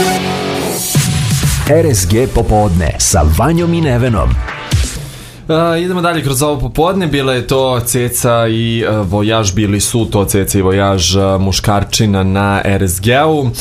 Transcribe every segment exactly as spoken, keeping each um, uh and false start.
R S G popodne sa Vanjom i Nevenom. Uh, idemo dalje kroz ovo popodne. Bila je to Ceca i uh, Vojaž, bili su to Ceca i Vojaž, uh, muškarčina na R S G-u. Uh,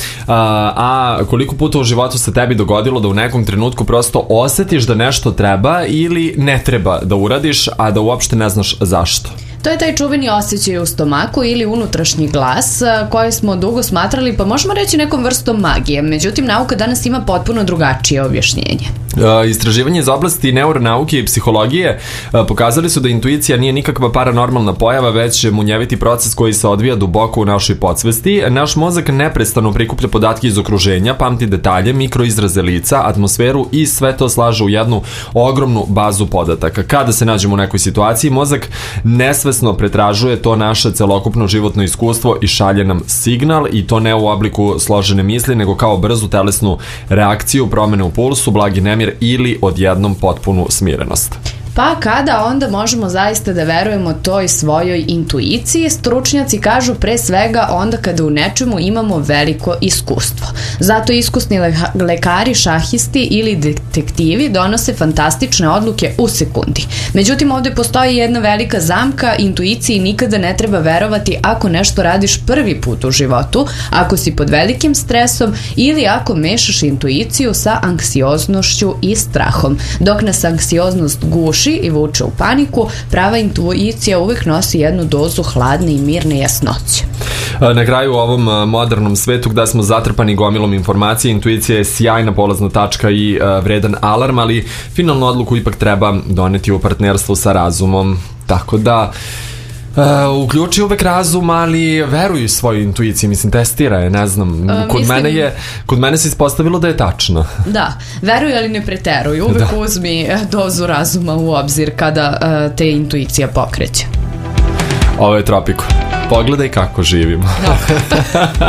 a koliko puta u životu se tebi dogodilo da u nekom trenutku prosto osetiš da nešto treba ili ne treba da uradiš, a da uopšte ne znaš zašto? To je taj čuveni osjećaj u stomaku ili unutrašnji glas koji smo dugo smatrali, pa možemo reći nekom vrstom magije. Međutim, nauka danas ima potpuno drugačije objašnjenje. Uh, istraživanje iz oblasti neuronauke i psihologije uh, pokazali su da intuicija nije nikakva paranormalna pojava, već munjeviti proces koji se odvija duboko u našoj podsvesti. Naš mozak neprestano prikuplja podatke iz okruženja, pamti detalje, mikroizraze lica, atmosferu i sve to slaže u jednu ogromnu bazu podataka. Kada se nađemo u nekoj situaciji, mozak nesvesno pretražuje to naše celokupno životno iskustvo i šalje nam signal, i to ne u obliku složene misli, nego kao brzu telesnu reakciju, promene u pulsu, blagi nemir ili odjednom potpunu smirenost. Pa kada onda možemo zaista da verujemo toj svojoj intuiciji? Stručnjaci kažu pre svega onda kada u nečemu imamo veliko iskustvo. Zato iskusni lekari, šahisti ili detektivi donose fantastične odluke u sekundi. Međutim, ovde postoji jedna velika zamka, intuiciji nikada ne treba verovati ako nešto radiš prvi put u životu, ako si pod velikim stresom ili ako mešaš intuiciju sa anksioznošću i strahom. Dok nas anksioznost guši i vuče u paniku, prava intuicija uvek nosi jednu dozu hladne i mirne jasnoće. Na kraju u ovom modernom svetu gde smo zatrpani gomilom informacije, intuicija je sjajna polazna tačka i vredan alarm, ali finalnu odluku ipak treba doneti u partnerstvu sa razumom. Tako da Uh, uključi uvek razum, ali veruj svojoj intuiciji, mislim, testira je, ne znam, uh, kod, mislim... mene je, kod mene se ispostavilo da je tačno. Da, veruj, ali ne preteruj, uvek da. Uzmi dozu razuma u obzir kada uh, te intuicija pokreće. Ovo je Tropico. Pogledaj kako živimo. No.